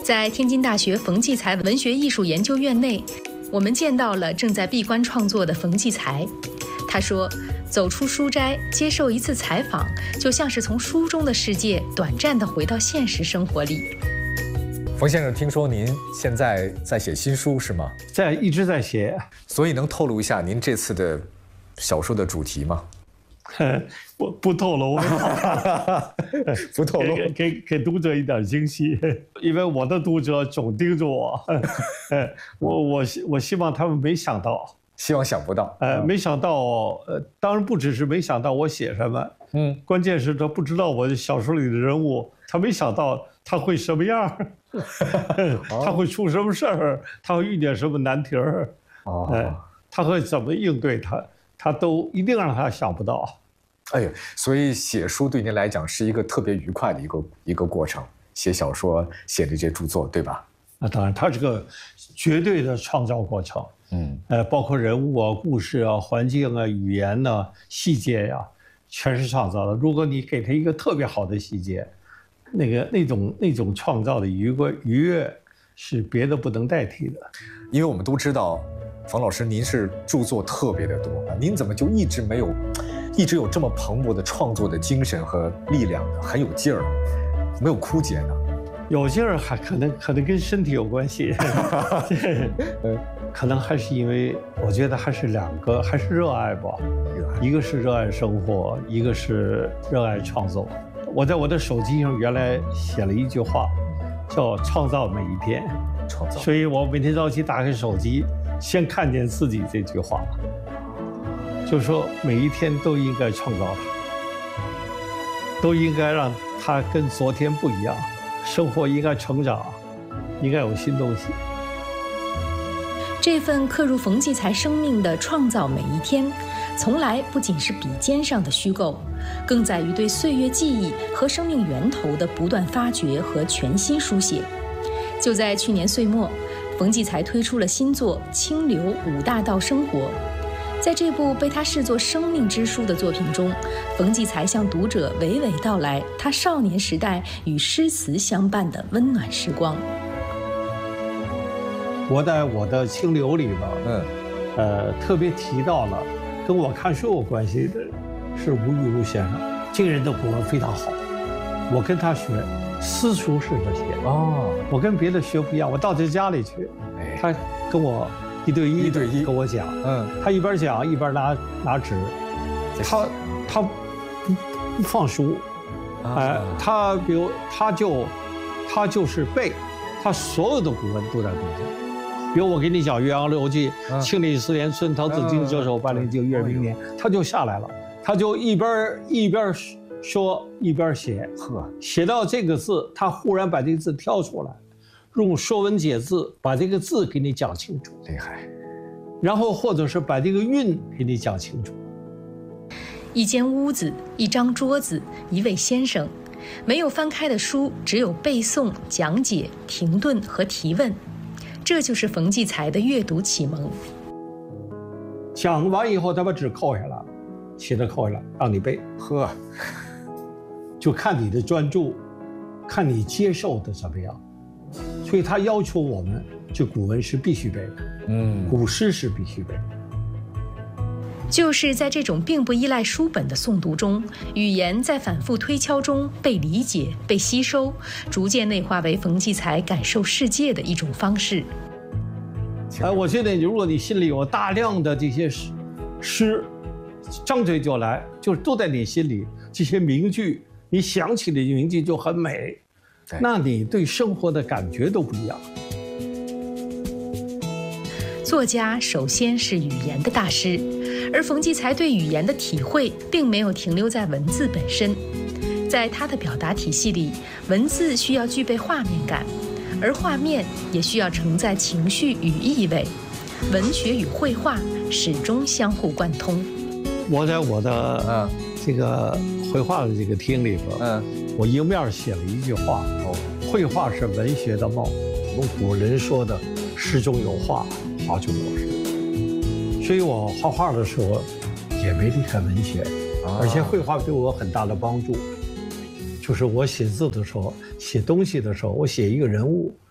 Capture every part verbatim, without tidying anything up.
在天津大学冯骥才文学艺术研究院内，我们见到了正在闭关创作的冯骥才。他说，走出书斋，接受一次采访，就像是从书中的世界短暂地回到现实生活里。 冯先生，听说您现在在写新书是吗？ 在一直在写， 所以能透露一下您这次的小说的主题吗？ 不不透露， 不透露， 给给给读者一点惊喜，因为我的读者总盯着我，我我我希望他们没想到， 希望想不到， 呃，没想到，呃，当然不只是没想到我写什么，嗯，关键是他不知道我小说里的人物，他没想到他会什么样，他会出什么事儿，他会遇见什么难题儿，哦，呃，他会怎么应对他。他都一定让他想不到， 哎呀，所以写书对您来讲是一个特别愉快的一个一个过程，写小说、写这些著作，对吧？ 那当然，它是个绝对的创造过程，嗯，呃，包括人物啊、故事啊、环境啊、语言呐、啊、细节呀、啊，全是创造的。如果你给他一个特别好的细节，那个那种那种创造的愉快愉悦，是别的不能代替的。 因为我们都知道。冯老师，您是著作特别的多，您怎么就一直没有，一直有这么蓬勃的创作的精神和力量呢？很有劲儿，没有枯竭呢？ 有劲儿还可能可能跟身体有关系，可能还是因为我觉得还是两个，还是热爱吧。一个是热爱生活，一个是热爱创作。我在我的手机上原来写了一句话，叫“创造每一天”，创造。所以我每天早起打开手机。先看见自己这句话，就说每一天都应该创造它，都应该让它跟昨天不一样，生活应该成长，应该有新东西。 这份刻入冯骥才生命的创造每一天，从来不仅是笔尖上的虚构，更在于对岁月记忆和生命源头的不断发掘和全新书写。就在去年岁末，冯骥才推出了新作《清流五大道生活》。在这部被他视作生命之书的作品中，冯骥才向读者娓娓道来他少年时代与诗词相伴的温暖时光。 我在我的《清流》里边，嗯，呃，特别提到了跟我看书有关系的是吴玉如先生，这个人的古文非常好，我跟他学。私塾式的写哦，我跟别的学不一样，我到他家里去，哎、他跟我一对一， 一对一跟我讲，嗯，他一边讲一边拿拿纸，他他不不放书，哎、啊，他比如他就他就是背，他所有的古文都在背下。比如我给你讲《岳阳楼记》，啊，庆历四年春，陶子敬谪守八陵京，月明年，他就下来了，他就一边一边。说一边写，呵，写到这个字，他忽然把这个字挑出来，用《说文解字》把这个字给你讲清楚， 厉害。 然后或者是把这个韵给你讲清楚。 一间屋子，一张桌子，一位先生，没有翻开的书，只有背诵、讲解、停顿和提问，这就是冯骥才的阅读启蒙。 讲完以后，他把纸扣下来，写的扣下来，让你背，呵。就看你的专注，看你接受的怎么样，所以他要求我们，这古文是必须背的，嗯，古诗是必须背的。 就是在这种并不依赖书本的诵读中，语言在反复推敲中被理解、被吸收，逐渐内化为冯骥才感受世界的一种方式。 哎，我觉得如果你心里有大量的这些诗，诗张嘴就来，就是都在你心里，这些名句。你想起的名句就很美，那你对生活的感觉都不一样。 作家首先是语言的大师，而冯骥才对语言的体会并没有停留在文字本身。在他的表达体系里，文字需要具备画面感，而画面也需要承载情绪与意味。文学与绘画始终相互贯通。 我在我的嗯这个绘画的这个厅里边，嗯，我迎面写了一句话：哦，绘画是文学的梦。我们古人说的“诗中有画，画中有诗”，所以我画画的时候也没离开文学，啊、而且绘画对我有很大的帮助。就是我写字的时候，写东西的时候，我写一个人物，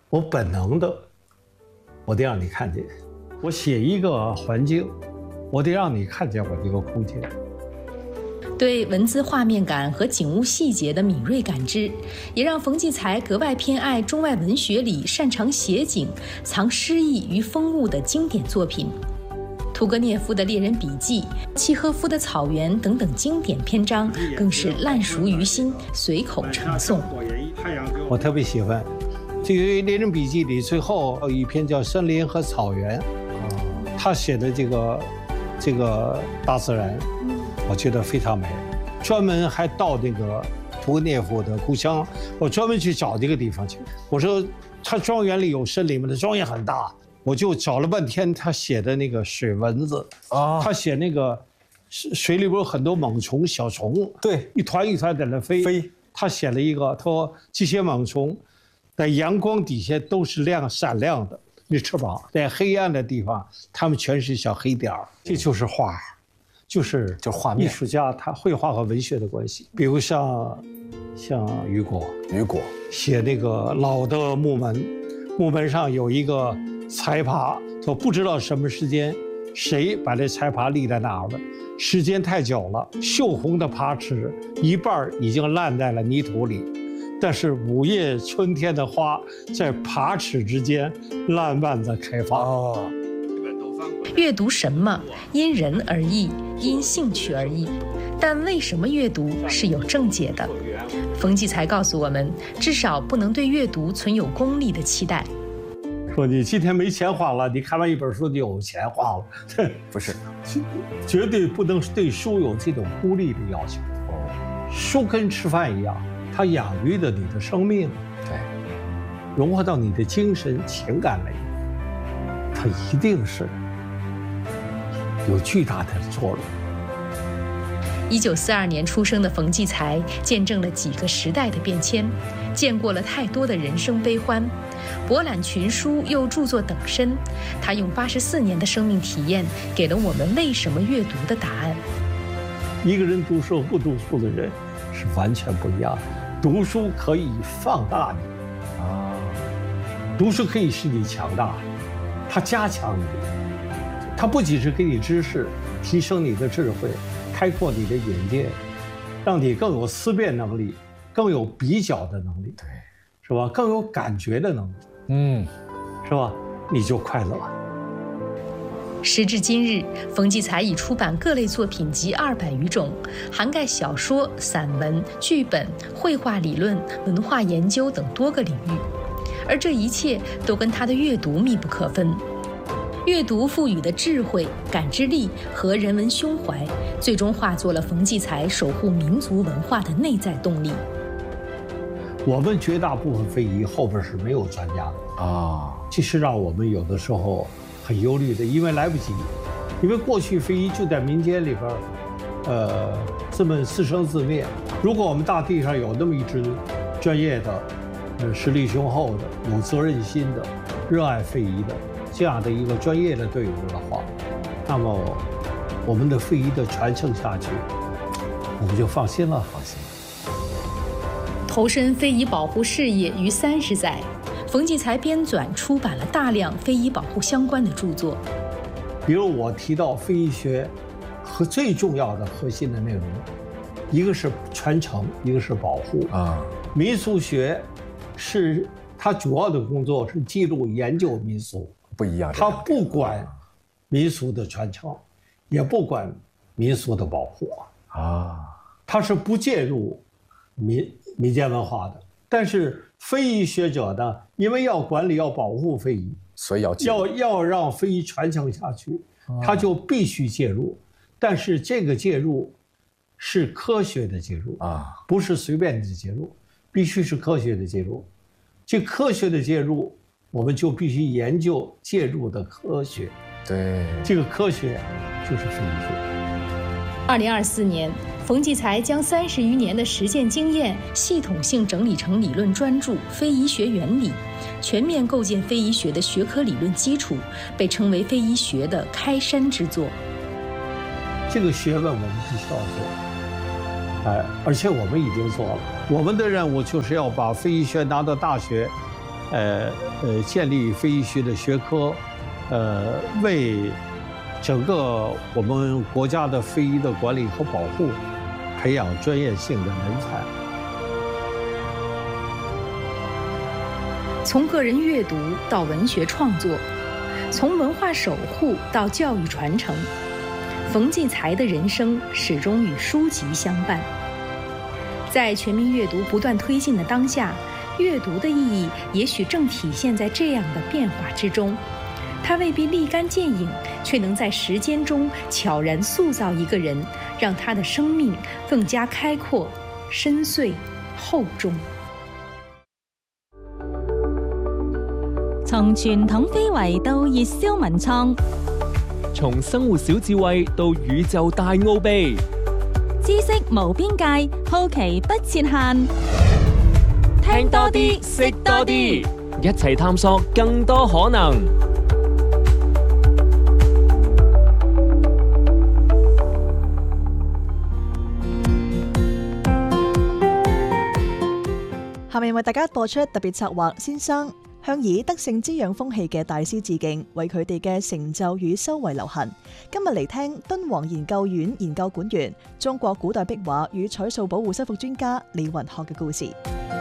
我本能的，我得让你看见。我写一个环境，我得让你看见我这个空间。 对文字画面感和景物细节的敏锐感知，也让冯骥才格外偏爱中外文学里擅长写景、藏诗意于风物的经典作品。屠格涅夫的《猎人笔记》、契诃夫的《草原》等等经典篇章，更是烂熟于心，随口唱诵。 我特别喜欢这个《猎人笔记》里最后有一篇叫《森林和草原》，他写的这个这个大自然，我觉得非常美。专门还到那个屠格涅夫的故乡，我专门去找这个地方去。我说他庄园里有森林吗？他庄园很大。我就找了半天，他写的那个水蚊子啊，他写那个水里边有很多猛虫、小虫， 对， 一团一团在那飞。飞，他写了一个，他说这些猛虫在阳光底下都是亮闪亮的，那翅膀在黑暗的地方，它们全是小黑点儿。这就是画，就是就画面。 艺术家他绘画和文学的关系，比如像像雨果， 雨果写那个老的木门，木门上有一个彩爬，说不知道什么时间，谁把这彩爬立在那儿了？时间太久了，锈红的爬齿一半已经烂在了泥土里，但是五叶春天的花在爬齿之间烂漫地开放。哦， 阅读什么，因人而异，因兴趣而异。但为什么阅读是有正解的？冯骥才告诉我们，至少不能对阅读存有功利的期待。 说你今天没钱花了，你看完一本书就有钱花了， 不是， 绝对不能对书有这种孤立的要求。哦，书跟吃饭一样，它养育着你的生命， 对， 融化到你的精神情感里，它一定是有巨大的作用。 一九四二年出生的冯骥才，见证了几个时代的变迁，见过了太多的人生悲欢，博览群书又著作等身。他用八十四年的生命体验，给了我们为什么阅读的答案。 一个人读书和不读书的人是完全不一样的。读书可以放大你啊，读书可以使你强大，它加强你，它不仅是给你知识，提升你的智慧，开阔你的眼界，让你更有思辨能力，更有比较的能力，对，是吧？更有感觉的能力，嗯，是吧？你就快乐。 时至今日，冯骥才已出版各类作品集二百余种，涵盖小说、散文、剧本、绘画理论、文化研究等多个领域，而这一切都跟他的阅读密不可分。阅读赋予的智慧、感知力和人文胸怀，最终化作了冯骥才守护民族文化的内在动力。 我们绝大部分非遗后边是没有专家的啊，这是让我们有的时候很忧虑的，因为来不及。因为过去非遗就在民间里边，呃，这么自生自灭。如果我们大地上有那么一支专业的、呃，实力雄厚的、有责任心的、热爱非遗的这样的一个专业的队伍的话，那么我们的非遗的传承下去，我们就放心了，放心。 投身非遗保护事业逾三十载，冯骥才编纂出版了大量非遗保护相关的著作。 比如我提到非遗学和最重要的核心的内容，一个是传承，一个是保护啊。民俗学是它主要的工作是记录研究民俗， 不一样。 它不管民俗的传承，也不管民俗的保护啊，它是不介入民民间文化的。但是非遗学者呢，因为要管理、要保护非遗， 所以要要要让非遗传承下去，他就必须介入。但是这个介入是科学的介入啊，不是随便的介入，必须是科学的介入。这科学的介入，我们就必须研究介入的科学。 对， 这个科学就是非遗学。 二零二四年，冯骥才将三十余年的实践经验系统性整理成理论专著《非遗学原理》，全面构建非遗学的学科理论基础，被称为非遗学的开山之作。 这个学问我们必须要做，哎，而且我们已经做了。我们的任务就是要把非遗学拿到大学， 呃呃建立非遗学的学科，呃为整个我们国家的非遗的管理和保护培养专业性的人才。 从个人阅读到文学创作，从文化守护到教育传承，冯骥才的人生始终与书籍相伴。在全民阅读不断推进的当下，阅读的意义也许正体现在这样的变化之中。它未必立竿见影，却能在时间中悄然塑造一个人，让他的生命更加开阔、深邃、厚重。 從傳統非遺到熱銷文創， 從生活小智慧到宇宙大奧秘， 知識無邊界，好奇不設限。 聽多啲，識多啲，一齊探索更多可能。 下面為大家播出特別策劃先生，向以德性滋養風氣嘅大師致敬，為佢哋嘅成就與修為留痕。今日嚟聽敦煌研究院研究館員、中國古代壁畫與彩塑保護修復專家李雲學嘅故事。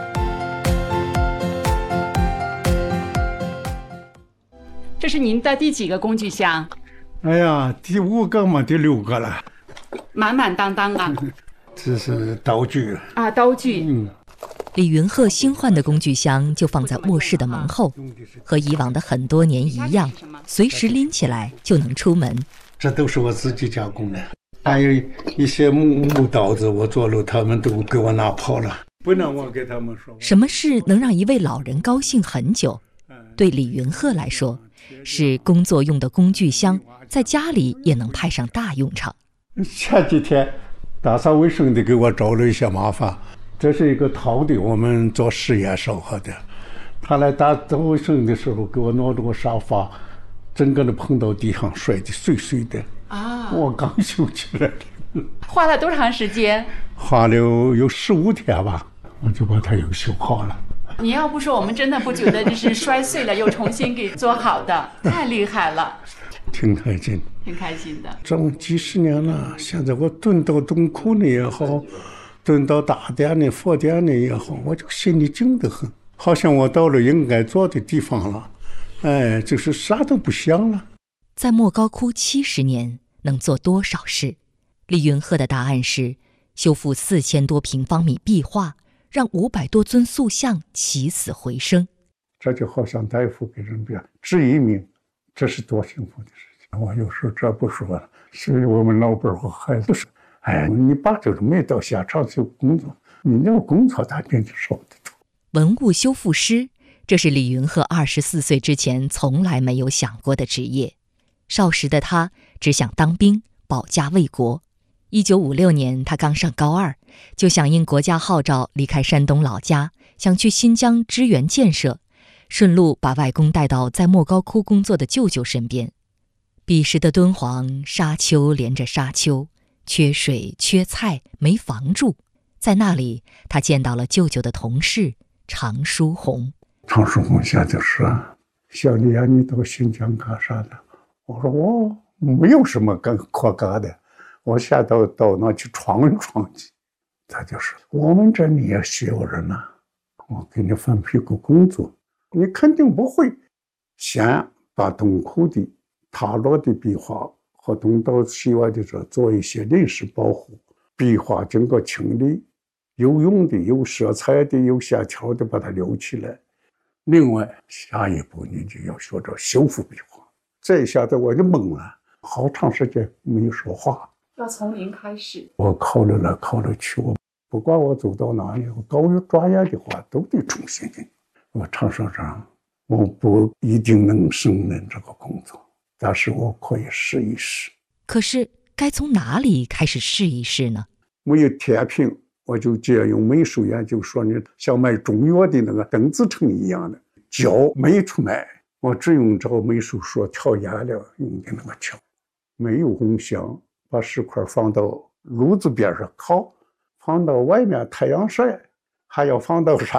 這是您的第幾個工具箱？ 哎呀，第五個嘛，第六個了， 滿滿當當啊！ 這是刀具啊，刀具。 嗯。 李雲鶴新換的工具箱就放在臥室的門後，和以往的很多年一樣，隨時拎起來就能出門。 這都是我自己加工的，還有一些木木刀子，我做了，他們都給我拿跑了，不能我給他們說。 什麼事能讓一位老人高興很久？對李雲鶴來說，是工作用的工具箱，在家裡也能派上大用場。 前幾天打掃衛生的給我找了一些麻煩。這是一個陶的，我們做實驗燒好的。他來打掃衛生的時候，給我挪着個沙發，整個的碰到地上，摔得碎碎的。啊！我剛修起來的。 花了多長時間？ 花了有十五天吧，我就把它又修好了。 你要不說，我們真的不覺得這是摔碎了又重新給做好的，太厲害了。 挺開心， 挺開心的。 這麼幾十年了，現在我蹲到洞口呢也好。蹲到大殿的佛殿的也好，我就心里靜得很，好像我到了應該做的地方了，哎，就是啥都不想了。 在莫高窟七十年能做多少事？李雲鶴的答案是修復四千多平方米壁畫，讓五百多尊塑像起死回生。 這就好像大夫給人別治一命，這是多幸福的事情。我有時這不說了，是我們老伴和孩子說。哎，你爸就是沒到現場去工作，你要工作他給你說得出。 文物修復師，這是李雲鶴二十四歲之前從來沒有想過的職業。少時的他只想當兵，保家衛國。一九五六年，他剛上高二，就響應國家號召離開山東老家，想去新疆支援建設，順路把外公帶到在莫高窟工作的舅舅身邊。彼時的敦煌，沙丘連着沙丘，缺水缺菜，沒房住。在那裡，他見到了舅舅的同事常書鴻。 常書鴻現在說：“小李啊，你到新疆幹啥的？”我說：“我沒有什麼幹可幹的，我現在到到那去闖一闖去。”他就說：“我們這裡也需要人啊，我給你分配個工作，你肯定不會。先把洞口的塌落的壁畫和東到西外的這做一些臨時保護，壁畫經過清理，有用的、有色彩的、有線條的，把它留起來。另外，下一步你就要學着修復壁畫。”這一下子我就懵了，好長時間沒有說話。 要從零開始。 我考慮來考慮去，我不管我走到哪裡，我高於專業的話，都得重新進。我常說上，我不一定能勝任這個工作。但是我可以試一試。 可是該從哪裡開始試一試呢？ 沒有天平，我就借用美術研究說，你像賣中藥的那個鄧子成一樣的膠沒出賣，我只用照美術說調顏料用的那個膠，沒有烘箱，把石塊放到爐子邊上烤，放到外面太陽曬，還要放到啥